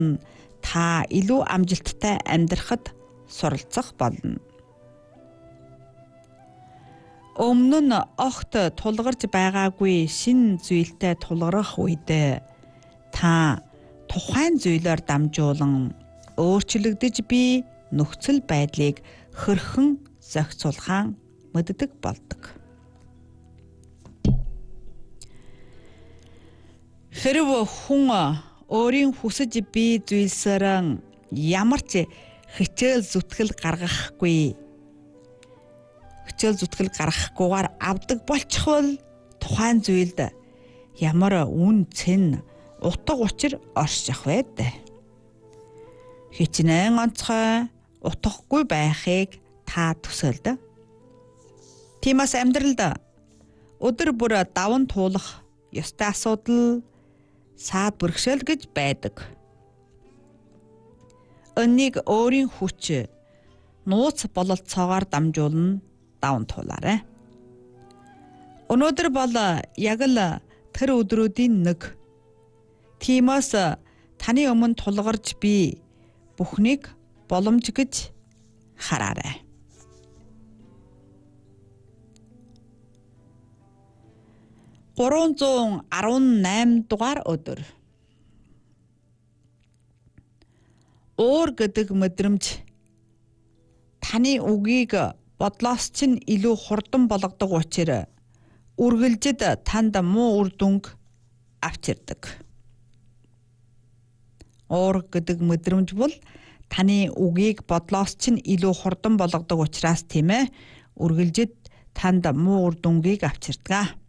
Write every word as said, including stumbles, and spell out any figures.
та илүү амжилттай амьдрахад суралцах болно. Өмнө нь огт тулгарч байгаагүй шинэ зүйлтэй тулгарах үед та тухайн зүйлээр дамжуулан өөрчлөгдөж буй нөхцөл байдлыг хөрхөн зохицуулахаа мэддэг болдог. Хэрв хүн өөрийн хүсэж бий зүйлсээр ямар ч хичээл зүтгэл гаргахгүй хичээл зүтгэл гаргахгүйгээр авдаг болчихвол тухайн зүйлд ямар үн цэн утга учир орших байдаг. Хичнээн онцгой утгагүй байхыг та төсөөлд. Тиймээс амьдралд өдөр бүр даван туулах ёстой асуудал саад бэрхшээл гэж байдаг. Önнийг өөрийн хүч нууц бололцоогоор дамжуулан даван туулаарай. Өнөөдөр бол яг л тэр өдрүүдийн нэг. Тиймээс таны өмнө тулгарч би бүхнийг боломж гэж хараарай. гурван зуун арван найм дугаар өдөр. Уур гэдэг мэдрэмж таны үгийг бодлоос чинь илүү хурдан болгодог учраас үргэлжид танд муу үр дүнг авчирдаг. Уур гэдэг мэдрэмж бол таны үгийг бодлоос чинь илүү хурдан болгодог учраас тийм ээ үргэлжид танд муу үр дүнгийг авчирдаг.